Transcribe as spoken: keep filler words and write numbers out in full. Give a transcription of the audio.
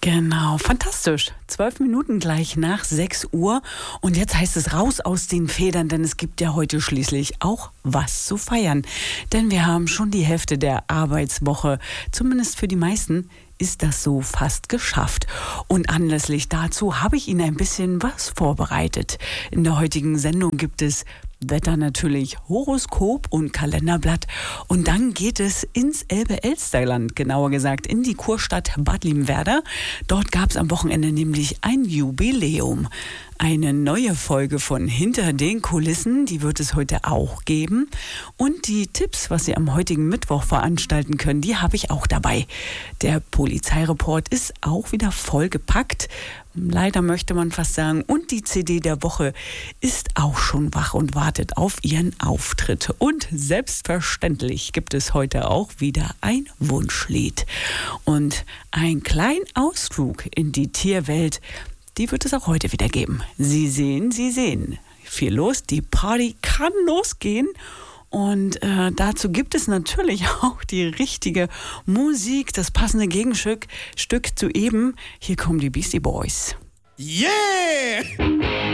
Genau, fantastisch. Zwölf Minuten gleich nach sechs Uhr. Und jetzt heißt es raus aus den Federn, denn es gibt ja heute schließlich auch was zu feiern. Denn wir haben schon die Hälfte der Arbeitswoche, zumindest für die meisten, ist das so fast geschafft. Und anlässlich dazu habe ich Ihnen ein bisschen was vorbereitet. In der heutigen Sendung gibt es Wetter natürlich, Horoskop und Kalenderblatt. Und dann geht es ins Elbe-Elsterland, genauer gesagt in die Kurstadt Bad Liebenwerda. Dort gab es am Wochenende nämlich ein Jubiläum. Eine neue Folge von Hinter den Kulissen, die wird es heute auch geben. Und die Tipps, was Sie am heutigen Mittwoch veranstalten können, die habe ich auch dabei. Der Polizeireport ist auch wieder vollgepackt. Leider möchte man fast sagen. Und die C D der Woche ist auch schon wach und wartet auf ihren Auftritt. Und selbstverständlich gibt es heute auch wieder ein Wunschlied. Und ein kleinen Ausflug in die Tierwelt, die wird es auch heute wieder geben. Sie sehen, Sie sehen. Viel los, die Party kann losgehen. Und äh, dazu gibt es natürlich auch die richtige Musik, das passende Gegenstück Stück zu eben. Hier kommen die Beastie Boys. Yeah!